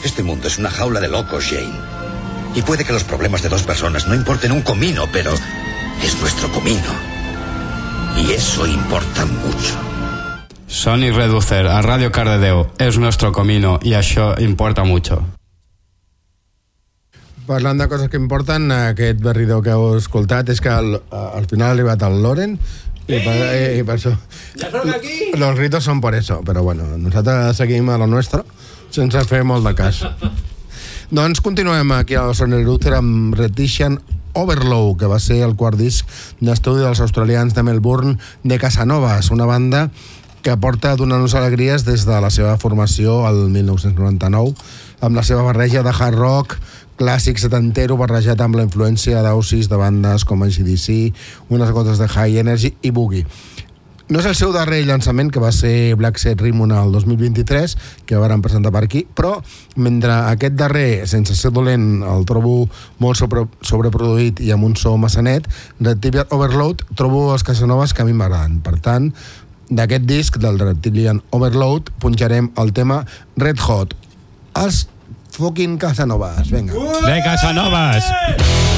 Este mundo es una jaula de locos, Jane. Y puede que los problemas de dos personas no importen un comino, pero es nuestro comino. Y eso importa mucho. Sonic Reducer, a Ràdio Cardedeu. És nuestro comino i això importa mucho. Parlant de coses que importen, aquest berridor que heu escoltat és que al final ha arribat el Loren i per això... Ja som aquí! Los ritos son por eso, però bueno, nosaltres seguim a lo nuestro sense fer molt de cas. Doncs continuem aquí al Sonic Reducer amb Retitian Overload, que va ser el quart disc d'estudi dels australians de Melbourne de Casanovas, una banda que porta donant-nos alegries des de la seva formació al 1999, amb la seva barreja de hard rock, clàssic setantero barrejat amb la influència d'Oasis de bandes com AC/DC, unes gotes de High Energy i Boogie. No és el seu darrer llançament, que va ser Black Set Rimon el 2023, que varen presentar per aquí, però mentre aquest darrer, sense ser dolent, el trobo molt sobreproduït i amb un so massa net, Reptilian Overload trobo els Casanovas que a mi m'agraden. Per tant, d'aquest disc del Reptilian Overload punjarem el tema Red Hot. Els fucking Casanovas, venga. De Casanovas!